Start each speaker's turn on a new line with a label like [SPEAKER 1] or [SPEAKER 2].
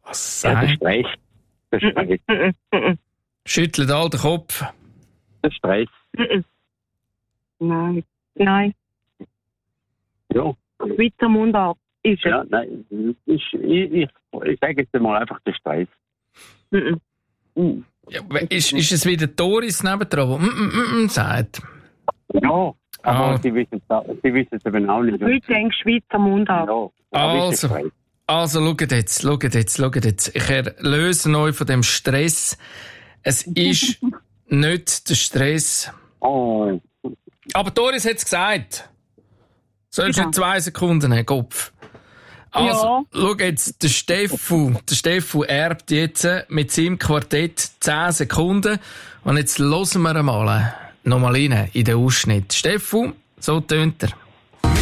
[SPEAKER 1] Was
[SPEAKER 2] Ja, der
[SPEAKER 1] sagt?
[SPEAKER 2] Stress. Der Stress.
[SPEAKER 1] Schüttelt all den Kopf.
[SPEAKER 2] Der Stress.
[SPEAKER 3] Nein.
[SPEAKER 2] Ja.
[SPEAKER 3] Schweizer Mundart ist es.
[SPEAKER 2] Ja, nein. Ich sage jetzt mal einfach der Stress.
[SPEAKER 1] Ja, ist es wieder Doris nebendran, die sagt?
[SPEAKER 2] Ja, aber
[SPEAKER 1] Ah.
[SPEAKER 2] sie wissen es eben auch nicht.
[SPEAKER 3] Ich denke Schweizer Mundart.
[SPEAKER 2] Ja, aber ist der Stress.
[SPEAKER 1] Also, schaut jetzt. Ich erlöse euch von dem Stress. Es ist nicht der Stress.
[SPEAKER 2] Oh,
[SPEAKER 1] Aber Doris hat es gesagt. Sollst
[SPEAKER 3] Ja.
[SPEAKER 1] nicht 2 Sekunden haben, Kopf. Also, schau jetzt, der Steffu erbt jetzt mit seinem Quartett 10 Sekunden. Und jetzt hören wir mal nochmal rein in den Ausschnitt. Steffu, so tönt er.